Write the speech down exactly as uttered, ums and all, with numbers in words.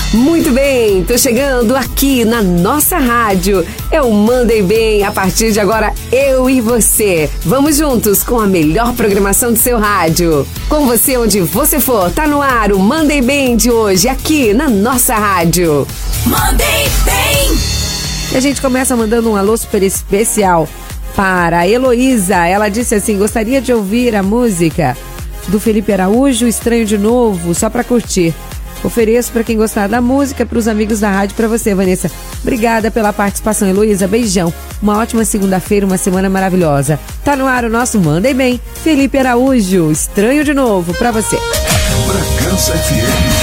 Muito bem, tô chegando aqui na nossa rádio. Eu mandei bem, a partir de agora eu e você. Vamos juntos com a melhor programação do seu rádio. Com você onde você for, tá no ar o Mandei Bem de hoje aqui na nossa rádio. Mandei Bem! E a gente começa mandando um alô super especial para a Heloísa. Ela disse assim: gostaria de ouvir a música do Felipe Araújo, Estranho de Novo, só pra curtir. Ofereço para quem gostar da música, para os amigos da rádio, para você, Vanessa. Obrigada pela participação, Heloísa. Beijão. Uma ótima segunda-feira, uma semana maravilhosa. Tá no ar o nosso Mandem Bem. Felipe Araújo, Estranho de Novo, para você. Bragança F M.